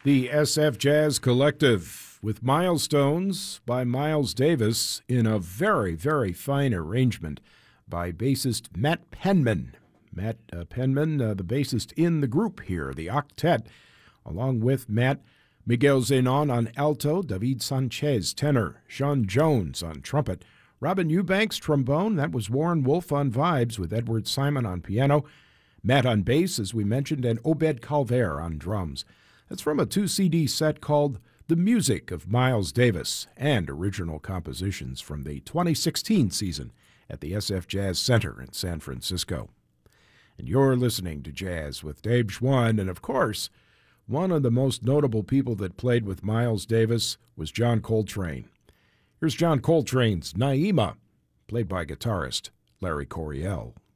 The SF Jazz Collective with Milestones by Miles Davis in a very, very fine arrangement by bassist Matt Penman. Matt Penman, the bassist in the group here, the octet, along with Matt, Miguel Zenon on alto, David Sanchez tenor, Sean Jones on trumpet, Robin Eubanks trombone, that was Warren Wolf on vibes with Edward Simon on piano, Matt on bass, as we mentioned, and Obed Calver on drums. That's from a 2-CD set called The Music of Miles Davis and original compositions from the 2016 season at the SF Jazz Center in San Francisco. And you're listening to Jazz with Dave Schwann, and of course, one of the most notable people that played with Miles Davis was John Coltrane. Here's John Coltrane's Naima, played by guitarist Larry Coryell.